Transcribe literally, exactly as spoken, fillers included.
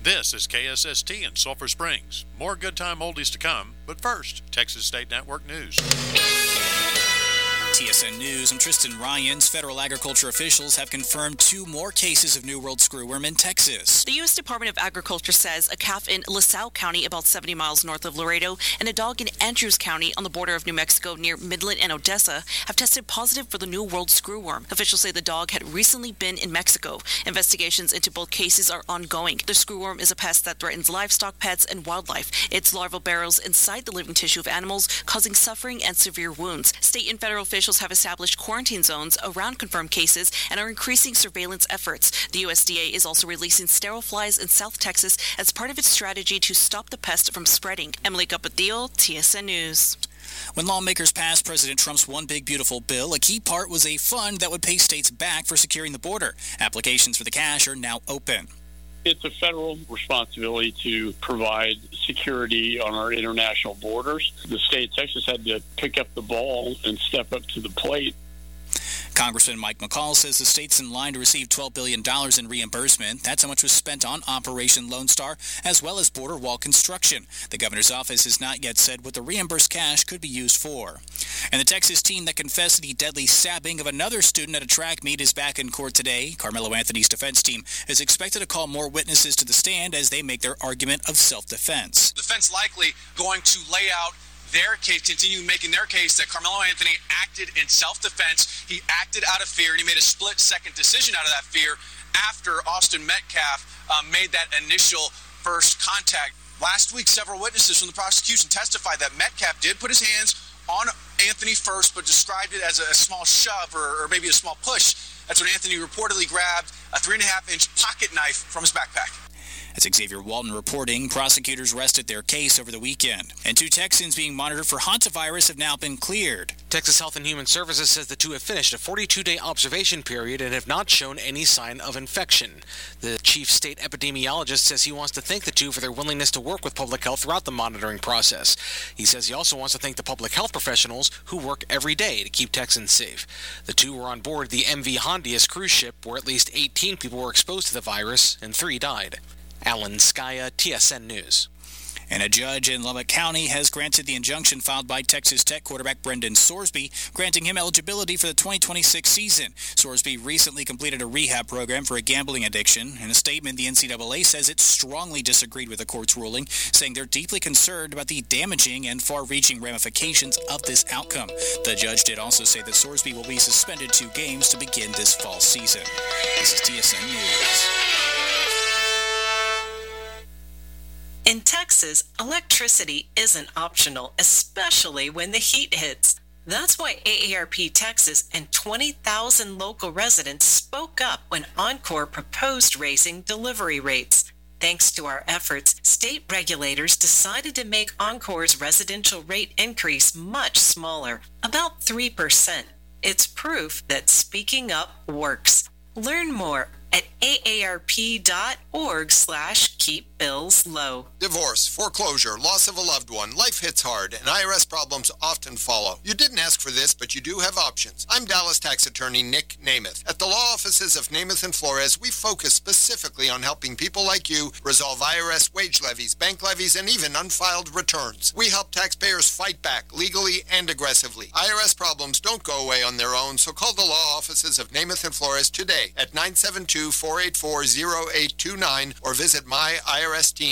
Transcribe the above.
This is K S S T in Sulphur Springs. More good time oldies to come, but first, Texas State Network News. T S N News, I'm Tristan Ryans. Federal agriculture officials have confirmed two more cases of New World screwworm in Texas. The U S Department of Agriculture says a calf in LaSalle County, about seventy miles north of Laredo, and a dog in Andrews County on the border of New Mexico near Midland and Odessa have tested positive for the New World screwworm. Officials say the dog had recently been in Mexico. Investigations into both cases are ongoing. The screwworm is a pest that threatens livestock, pets, and wildlife. Its larval burrows inside the living tissue of animals, causing suffering and severe wounds. State and federal officials have established quarantine zones around confirmed cases and are increasing surveillance efforts. The U S D A is also releasing sterile flies in South Texas as part of its strategy to stop the pest from spreading. Emily Capatillo, T S N News. When lawmakers passed President Trump's One Big Beautiful Bill, a key part was a fund that would pay states back for securing the border. Applications for the cash are now open. It's a federal responsibility to provide security on our international borders. The state of Texas had to pick up the ball and step up to the plate. Congressman Mike McCall says the state's in line to receive twelve billion dollars in reimbursement. That's how much was spent on Operation Lone Star, as well as border wall construction. The governor's office has not yet said what the reimbursed cash could be used for. And the Texas teen that confessed the deadly stabbing of another student at a track meet is back in court today. Carmelo Anthony's defense team is expected to call more witnesses to the stand as they make their argument of self-defense. Defense likely going to lay out their case, continue making their case that Carmelo Anthony acted in self-defense. He acted out of fear, and he made a split-second decision out of that fear after Austin Metcalf uh, made that initial first contact. Last week, several witnesses from the prosecution testified that Metcalf did put his hands on Anthony first, but described it as a small shove or, or maybe a small push. That's when Anthony reportedly grabbed a three-and-a-half-inch pocket knife from his backpack. That's Xavier Walton reporting. Prosecutors rested their case over the weekend. And two Texans being monitored for hantavirus have now been cleared. Texas Health and Human Services says the two have finished a forty-two day observation period and have not shown any sign of infection. The chief state epidemiologist says he wants to thank the two for their willingness to work with public health throughout the monitoring process. He says he also wants to thank the public health professionals who work every day to keep Texans safe. The two were on board the M V Hondius cruise ship where at least eighteen people were exposed to the virus and three died. Alan Skaya, T S N News. And a judge in Lubbock County has granted the injunction filed by Texas Tech quarterback Brendan Sorsby, granting him eligibility for the twenty twenty-six season. Sorsby recently completed a rehab program for a gambling addiction. In a statement, the N C double A says it strongly disagreed with the court's ruling, saying they're deeply concerned about the damaging and far-reaching ramifications of this outcome. The judge did also say that Sorsby will be suspended two games to begin this fall season. This is T S N News. In Texas, electricity isn't optional, especially when the heat hits. That's why A A R P Texas and twenty thousand local residents spoke up when Oncor proposed raising delivery rates. Thanks to our efforts, state regulators decided to make Oncor's residential rate increase much smaller, about three percent. It's proof that speaking up works. Learn more at aarp.org slash keep bills low. Divorce, foreclosure, loss of a loved one, life hits hard, and I R S problems often follow. You didn't ask for this, but you do have options. I'm Dallas tax attorney Nick Namath. At the law offices of Namath and Flores, we focus specifically on helping people like you resolve I R S wage levies, bank levies, and even unfiled returns. We help taxpayers fight back legally and aggressively. I R S problems don't go away on their own, so call the law offices of Namath and Flores today at nine seven two, four eight four, zero eight two nine or visit my I R S team.